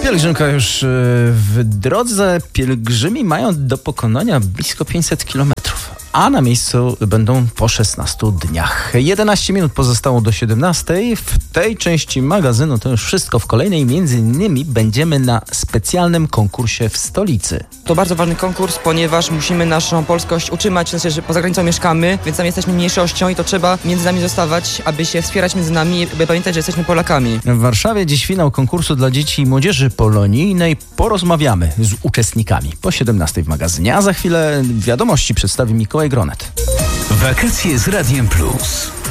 Pielgrzymka już w drodze. Pielgrzymi mają do pokonania blisko 500 kilometrów, a na miejscu będą po 16 dniach. 11 minut pozostało do 17. W tej części magazynu to już wszystko. W kolejnej między innymi będziemy na specjalnym konkursie w stolicy. To bardzo ważny konkurs, ponieważ musimy naszą polskość utrzymać, w sensie, że poza granicą mieszkamy, więc tam jesteśmy mniejszością i to trzeba między nami zostawać, aby się wspierać między nami, by pamiętać, że jesteśmy Polakami. W Warszawie dziś finał konkursu dla dzieci i młodzieży polonijnej. Porozmawiamy z uczestnikami po 17 w magazynie, a za chwilę wiadomości przedstawi Mikołaj Gronet. Wakacje z Radiem Plus.